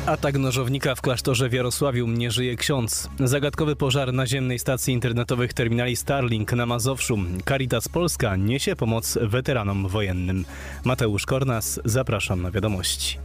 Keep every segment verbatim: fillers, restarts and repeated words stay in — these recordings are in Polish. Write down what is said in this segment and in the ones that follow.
Atak nożownika w klasztorze w Jarosławiu. Nie żyje ksiądz. Zagadkowy pożar naziemnej stacji internetowych terminali Starlink na Mazowszu. Caritas Polska niesie pomoc weteranom wojennym. Mateusz Kornas, zapraszam na wiadomości.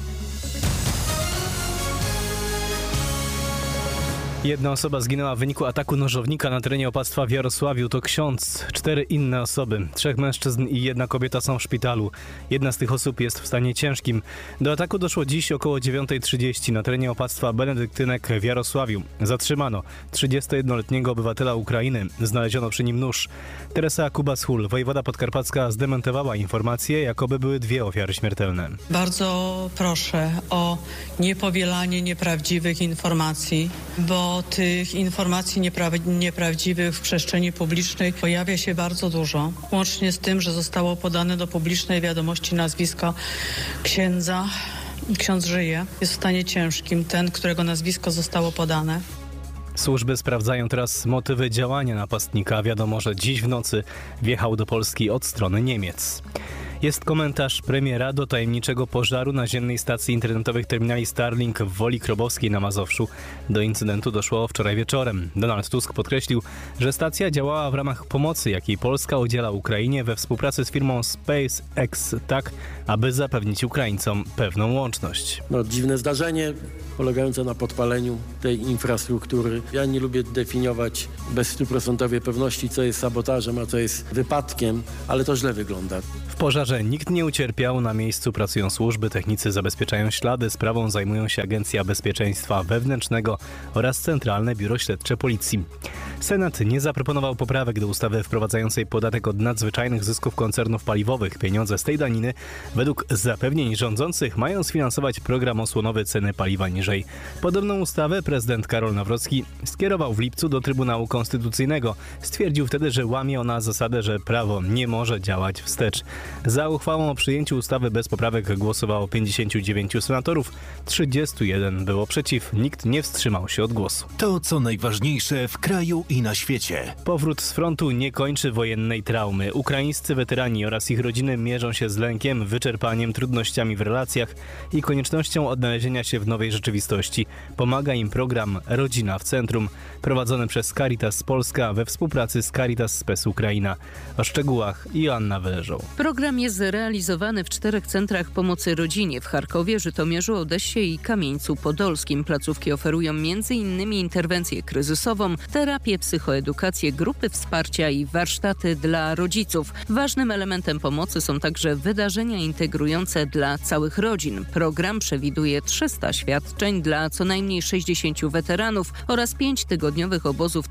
Jedna osoba zginęła w wyniku ataku nożownika na terenie opactwa w Jarosławiu. To ksiądz. Cztery inne osoby, trzech mężczyzn i jedna kobieta są w szpitalu. Jedna z tych osób jest w stanie ciężkim. Do ataku doszło dziś około dziewiąta trzydzieści na terenie opactwa Benedyktynek w Jarosławiu. Zatrzymano trzydziestojednoletniego obywatela Ukrainy. Znaleziono przy nim nóż. Teresa Kubas-Hul, wojewoda podkarpacka, zdementowała informacje, jakoby były dwie ofiary śmiertelne. Bardzo proszę o niepowielanie nieprawdziwych informacji, bo tych informacji niepra- nieprawdziwych w przestrzeni publicznej pojawia się bardzo dużo. Łącznie z tym, że zostało podane do publicznej wiadomości nazwisko księdza. Ksiądz żyje, jest w stanie ciężkim, ten, którego nazwisko zostało podane. Służby sprawdzają teraz motywy działania napastnika. Wiadomo, że dziś w nocy wjechał do Polski od strony Niemiec. Jest komentarz premiera do tajemniczego pożaru naziemnej stacji internetowych terminali Starlink w Woli Krobowskiej na Mazowszu. Do incydentu doszło wczoraj wieczorem. Donald Tusk podkreślił, że stacja działała w ramach pomocy, jakiej Polska udziela Ukrainie we współpracy z firmą SpaceX, tak aby zapewnić Ukraińcom pewną łączność. No, dziwne zdarzenie polegające na podpaleniu tej infrastruktury. Ja nie lubię definiować bez stuprocentowej pewności, co jest sabotażem, a co jest wypadkiem, ale to źle wygląda. W pożarze nikt nie ucierpiał. Na miejscu pracują służby, technicy zabezpieczają ślady. Sprawą zajmują się Agencja Bezpieczeństwa Wewnętrznego oraz Centralne Biuro Śledcze Policji. Senat nie zaproponował poprawek do ustawy wprowadzającej podatek od nadzwyczajnych zysków koncernów paliwowych. Pieniądze z tej daniny według zapewnień rządzących mają sfinansować program osłonowy ceny paliwa niżej. Podobną ustawę prezydent Karol Nawrocki skierował w lipcu do Trybunału Konstytucyjnego. Stwierdził wtedy, że łamie ona zasadę, że prawo nie może działać wstecz. Za uchwałą o przyjęciu ustawy bez poprawek głosowało pięćdziesięciu dziewięciu senatorów, trzydziestu jeden było przeciw, nikt nie wstrzymał się od głosu. To co najważniejsze w kraju i na świecie. Powrót z frontu nie kończy wojennej traumy. Ukraińscy weterani oraz ich rodziny mierzą się z lękiem, wyczerpaniem, trudnościami w relacjach i koniecznością odnalezienia się w nowej rzeczywistości. Pomaga im program Rodzina w Centrum, prowadzony przez Caritas Polska we współpracy z Caritas Spes Ukraina. O szczegółach Joanna Weleżą. Program jest realizowany w czterech centrach pomocy rodzinie w Charkowie, Żytomierzu, Odessie i Kamieńcu Podolskim. Placówki oferują między innymi interwencję kryzysową, terapię, psychoedukację, grupy wsparcia i warsztaty dla rodziców. Ważnym elementem pomocy są także wydarzenia integrujące dla całych rodzin. Program przewiduje trzysta świadczeń dla co najmniej sześćdziesięciu weteranów oraz pięć tygodniowych obozów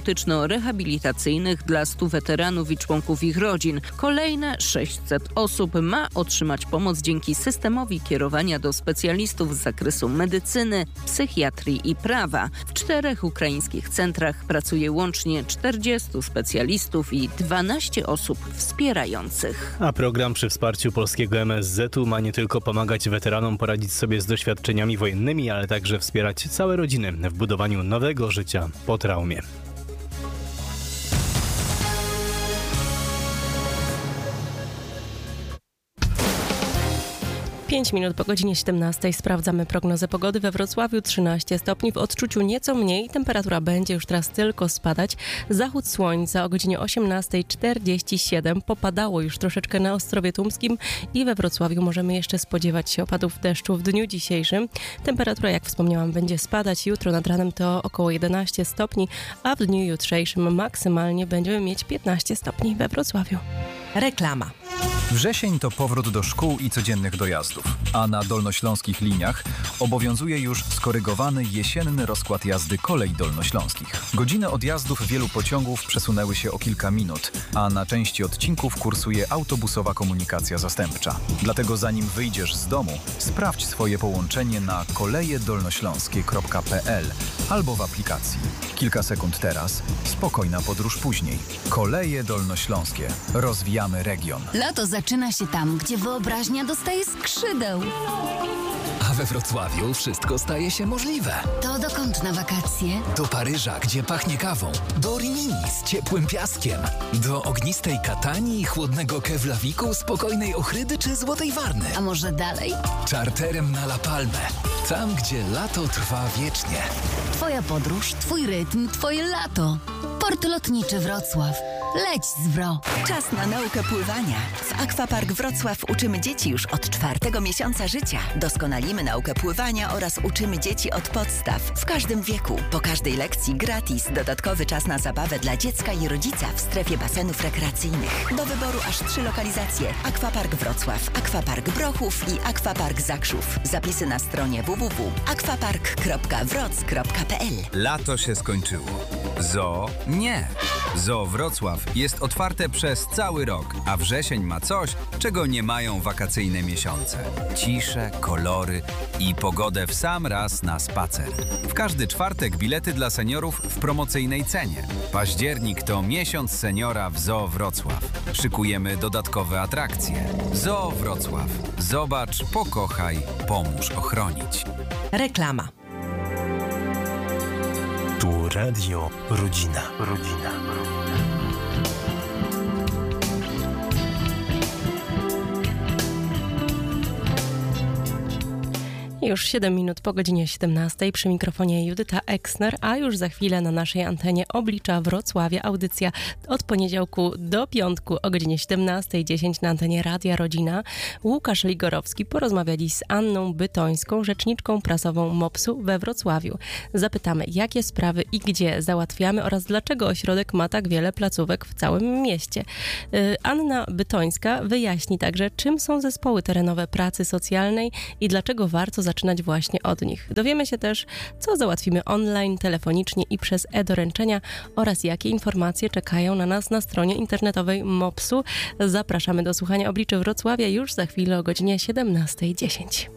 terapeutyczno-rehabilitacyjnych dla stu weteranów i członków ich rodzin. Kolejne sześćset osób ma otrzymać pomoc dzięki systemowi kierowania do specjalistów z zakresu medycyny, psychiatrii i prawa. W czterech ukraińskich centrach pracuje łącznie czterdziestu specjalistów i dwanaście osób wspierających. A program przy wsparciu polskiego M S Z-u ma nie tylko pomagać weteranom poradzić sobie z doświadczeniami wojennymi, ale także wspierać całe rodziny w budowaniu nowego życia po traumie. pięć minut po godzinie siedemnastej sprawdzamy prognozę pogody. We Wrocławiu trzynaście stopni, w odczuciu nieco mniej. Temperatura będzie już teraz tylko spadać. Zachód słońca o godzinie osiemnasta czterdzieści siedem. Popadało już troszeczkę na Ostrowie Tumskim i we Wrocławiu możemy jeszcze spodziewać się opadów deszczu w dniu dzisiejszym. Temperatura, jak wspomniałam, będzie spadać. Jutro nad ranem to około jedenaście stopni, a w dniu jutrzejszym maksymalnie będziemy mieć piętnaście stopni we Wrocławiu. Reklama. Wrzesień to powrót do szkół i codziennych dojazdów, a na dolnośląskich liniach obowiązuje już skorygowany jesienny rozkład jazdy kolei dolnośląskich. Godziny odjazdów wielu pociągów przesunęły się o kilka minut, a na części odcinków kursuje autobusowa komunikacja zastępcza. Dlatego zanim wyjdziesz z domu, sprawdź swoje połączenie na koleje dolnośląskie kropka p l albo w aplikacji. Kilka sekund teraz, spokojna podróż później. Koleje dolnośląskie. Rozwijamy region. Lato zaczyna się tam, gdzie wyobraźnia dostaje skrzydeł. A we Wrocławiu wszystko staje się możliwe. To dokąd na wakacje? Do Paryża, gdzie pachnie kawą. Do Rimini z ciepłym piaskiem. Do ognistej Katanii, chłodnego Keflaviku, spokojnej Ochrydy czy Złotej Warny. A może dalej? Czarterem na La Palmę. Tam, gdzie lato trwa wiecznie. Twoja podróż, twój rytm, twoje lato. Port Lotniczy Wrocław. Leć z Wro. Czas na naukę pływania. W Aquapark Wrocław uczymy dzieci już od czwartego miesiąca życia. Doskonalimy naukę pływania oraz uczymy dzieci od podstaw w każdym wieku. Po każdej lekcji gratis dodatkowy czas na zabawę dla dziecka i rodzica w strefie basenów rekreacyjnych. Do wyboru aż trzy lokalizacje. Aquapark Wrocław, Aquapark Brochów i Aquapark Zakrzów. Zapisy na stronie w w w kropka aquapark kropka wroc kropka p l. Lato się skończyło. Zoo nie. Zoo Wrocław jest otwarte przez cały rok, a wrzesień ma coś, czego nie mają wakacyjne miesiące. Ciszę, kolory i pogodę w sam raz na spacer. W każdy czwartek bilety dla seniorów w promocyjnej cenie. Październik to miesiąc seniora w Zoo Wrocław. Szykujemy dodatkowe atrakcje. Zoo Wrocław. Zobacz, pokochaj, pomóż ochronić. Reklama. Tu Radio Rodzina. Rodzina. Już siedem minut po godzinie siedemnastej, przy mikrofonie Judyta Eksner, a już za chwilę na naszej antenie Oblicza Wrocławia. Audycja od poniedziałku do piątku o godzinie siedemnastej dziesięć na antenie Radia Rodzina. Łukasz Ligorowski porozmawia dziś z Anną Bytońską, rzeczniczką prasową mopsu we Wrocławiu. Zapytamy, jakie sprawy i gdzie załatwiamy oraz dlaczego ośrodek ma tak wiele placówek w całym mieście. Yy, Anna Bytońska wyjaśni także, czym są zespoły terenowe pracy socjalnej i dlaczego warto zacząć zaczynać właśnie od nich. Dowiemy się też, co załatwimy online, telefonicznie i przez e-doręczenia oraz jakie informacje czekają na nas na stronie internetowej mopsu. Zapraszamy do słuchania Obliczy Wrocławia już za chwilę o godzinie siedemnastej dziesięć.